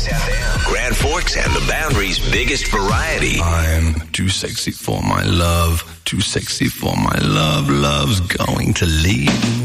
Grand Forks and the Boundary's biggest variety. I'm too sexy for my love. Too sexy for my love. Love's going to leave me.